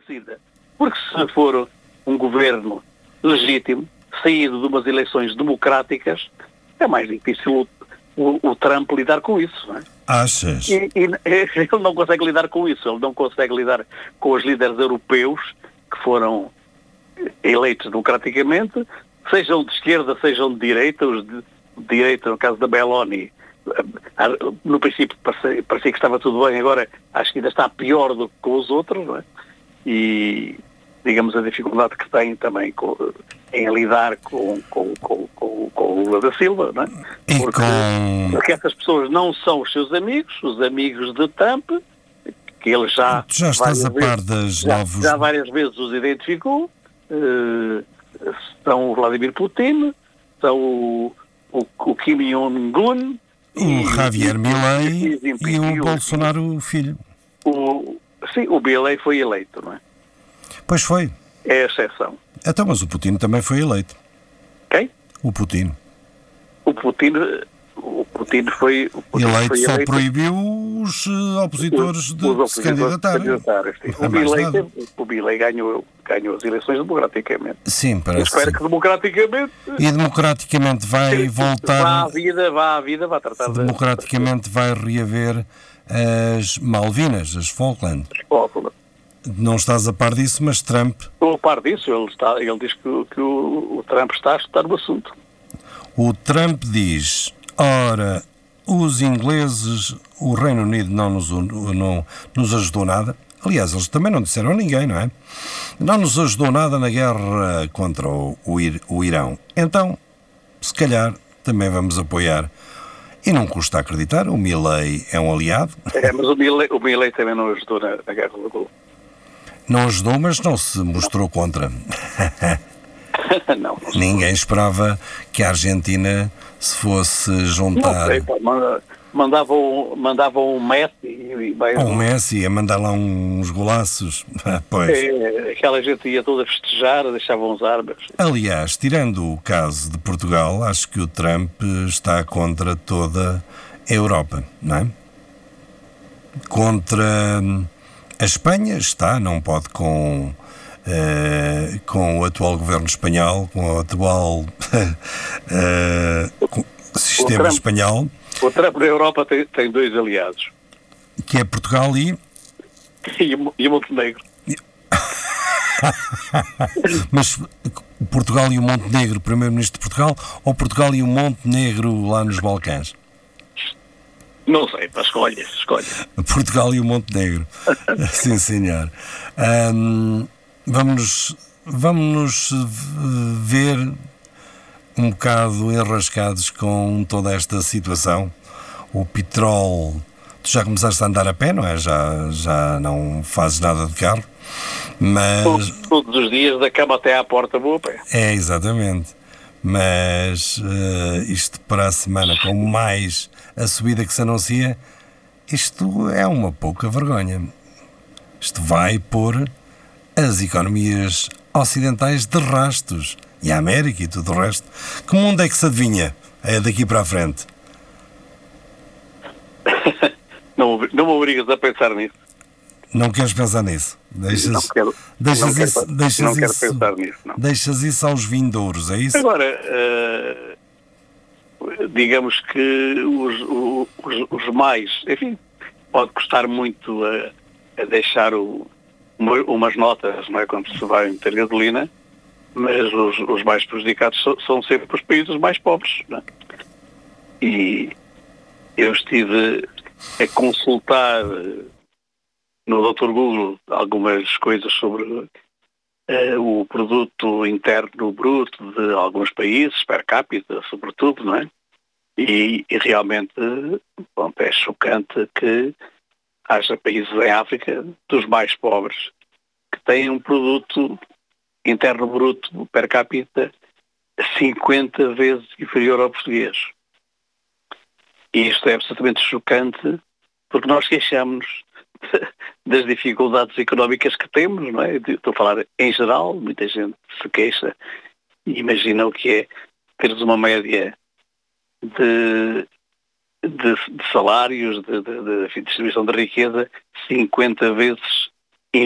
decida. Porque se for um governo legítimo, saído de umas eleições democráticas, é mais difícil o Trump lidar com isso, não é? Achas? E ele não consegue lidar com isso. Ele não consegue lidar com os líderes europeus que foram eleitos democraticamente, sejam de esquerda, sejam de direita. Os de direita, no caso da Meloni, no princípio parecia que estava tudo bem, agora acho que ainda está pior do que com os outros, não é? E digamos a dificuldade que tem também em lidar com o Lula da Silva, não é? Porque essas pessoas não são os seus amigos, os amigos de Trump, que ele já estás a par das novos... já várias vezes os identificou, são o Vladimir Putin, são o Kim Jong-un, o Javier Milei e o Bolsonaro filho. Sim, o Milei foi eleito, não é? Pois foi. É a exceção. Então, mas o Putin também foi eleito. Quem? O Putin. O Putin foi eleito, só eleito. Proibiu os opositores de se candidatarem. O Milei ganhou as eleições democraticamente. Sim, parece. Eu espero que democraticamente. E democraticamente vai voltar. Vá à vida, vai tratar democraticamente vai reaver as Malvinas, as Falkland. Não estás a par disso, mas Trump... Estou a par disso, ele diz que o Trump está a estudar o assunto. O Trump diz, ora, os ingleses, o Reino Unido não nos ajudou nada. Aliás, eles também não disseram a ninguém, não é? Não nos ajudou nada na guerra contra o Irão. Então, se calhar, também vamos apoiar. E não custa acreditar, o Milei é um aliado. Mas o Milei também não ajudou na guerra do Golfo. Não ajudou, mas não se mostrou contra. Não. Ninguém esperava que a Argentina se fosse juntar. Não sei, mandavam um Messi. Um Messi a mandar lá uns golaços. Pois. Aquela gente ia toda festejar, deixavam as armas. Aliás, tirando o caso de Portugal, acho que o Trump está contra toda a Europa, não é? Contra a Espanha está, não pode com o atual governo espanhol, com o atual sistema espanhol. O Trump na Europa tem dois aliados. Que é Portugal e o Montenegro. Mas Portugal e o Montenegro, primeiro-ministro de Portugal, ou Portugal e o Montenegro lá nos Balcãs? Não sei, escolhe. Portugal e o Montenegro. Sim, senhor. Vamos ver um bocado enrascados com toda esta situação. O petróleo... Tu já começaste a andar a pé, não é? Já não fazes nada de carro, mas... Todos os dias, da cama até à porta, vou a pé. É, exatamente. Mas isto para a semana, com mais a subida que se anuncia, isto é uma pouca vergonha. Isto vai pôr as economias ocidentais de rastos. E a América e tudo o resto. Que mundo é que se adivinha daqui para a frente? Não me obrigas a pensar nisso. Não queres pensar nisso? Não quero pensar nisso. Não. Deixas isso aos vindouros, é isso? Agora, digamos que os mais... Enfim, pode custar muito a deixar umas notas, não é, quando se vai meter gasolina, mas os mais prejudicados são sempre os países mais pobres, não é? E eu estive a consultar no Dr. Google algumas coisas sobre o produto interno bruto de alguns países, per capita, sobretudo, não é? E realmente, é chocante que haja países em África, dos mais pobres, que têm um produto interno bruto per capita 50 vezes inferior ao português. E isto é absolutamente chocante, porque nós queixamos-nos das dificuldades económicas que temos, não é? Estou a falar em geral, muita gente se queixa e imagina o que é teres uma média de salários, de distribuição de riqueza 50 vezes